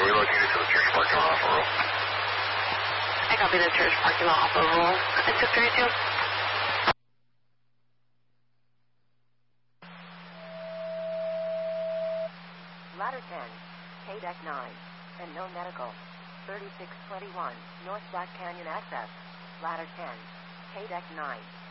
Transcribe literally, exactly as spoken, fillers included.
relocated to the church parking lot off of Roll. I copy the church parking lot off of Roll. It's six thirty-two. Ladder ten, K-Deck nine, and no medical. thirty-six twenty-one, North Black Canyon access. Ladder ten, K-Deck nine.